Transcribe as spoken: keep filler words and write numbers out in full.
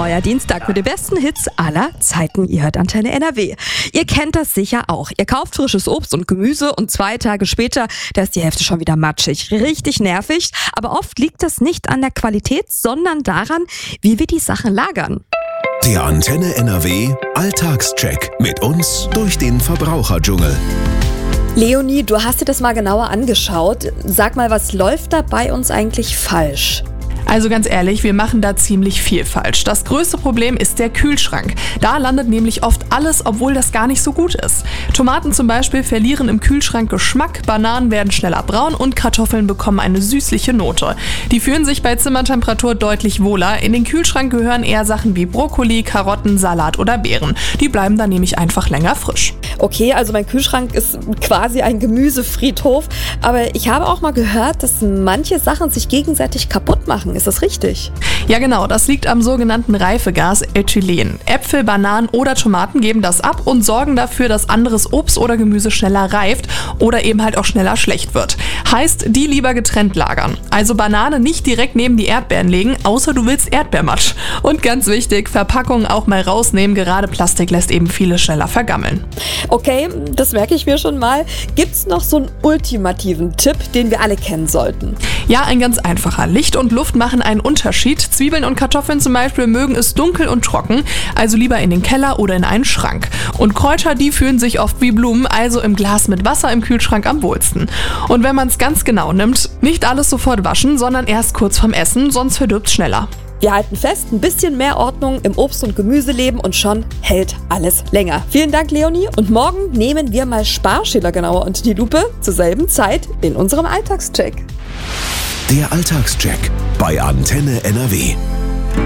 Euer Dienstag mit den besten Hits aller Zeiten. Ihr hört Antenne N R W. Ihr kennt das sicher auch. Ihr kauft frisches Obst und Gemüse und zwei Tage später, da ist die Hälfte schon wieder matschig. Richtig nervig. Aber oft liegt das nicht an der Qualität, sondern daran, wie wir die Sachen lagern. Der Antenne N R W Alltagscheck mit uns durch den Verbraucherdschungel. Leonie, du hast dir das mal genauer angeschaut. Sag mal, was läuft da bei uns eigentlich falsch? Also ganz ehrlich, wir machen da ziemlich viel falsch. Das größte Problem ist der Kühlschrank. Da landet nämlich oft alles, obwohl das gar nicht so gut ist. Tomaten zum Beispiel verlieren im Kühlschrank Geschmack, Bananen werden schneller braun und Kartoffeln bekommen eine süßliche Note. Die fühlen sich bei Zimmertemperatur deutlich wohler. In den Kühlschrank gehören eher Sachen wie Brokkoli, Karotten, Salat oder Beeren. Die bleiben dann nämlich einfach länger frisch. Okay, also mein Kühlschrank ist quasi ein Gemüsefriedhof. Aber ich habe auch mal gehört, dass manche Sachen sich gegenseitig kaputt machen. Ist das richtig? Ja genau, das liegt am sogenannten Reifegas Ethylen. Äpfel, Bananen oder Tomaten geben das ab und sorgen dafür, dass anderes Obst oder Gemüse schneller reift oder eben halt auch schneller schlecht wird. Heißt, die lieber getrennt lagern. Also Banane nicht direkt neben die Erdbeeren legen, außer du willst Erdbeermatsch. Und ganz wichtig, Verpackungen auch mal rausnehmen, gerade Plastik lässt eben vieles schneller vergammeln. Okay, das merke ich mir schon mal. Gibt's noch so einen ultimativen Tipp, den wir alle kennen sollten? Ja, ein ganz einfacher. Licht und Luft machen einen Unterschied. Zwiebeln und Kartoffeln zum Beispiel mögen es dunkel und trocken, also lieber in den Keller oder in einen Schrank. Und Kräuter, die fühlen sich oft wie Blumen, also im Glas mit Wasser im Kühlschrank am wohlsten. Und wenn man es ganz genau nimmt, nicht alles sofort waschen, sondern erst kurz vorm Essen, sonst verdirbt es schneller. Wir halten fest, ein bisschen mehr Ordnung im Obst- und Gemüseleben und schon hält alles länger. Vielen Dank, Leonie. Und morgen nehmen wir mal Sparschäler genauer unter die Lupe, zur selben Zeit in unserem Alltagscheck. Der Alltagscheck bei Antenne N R W.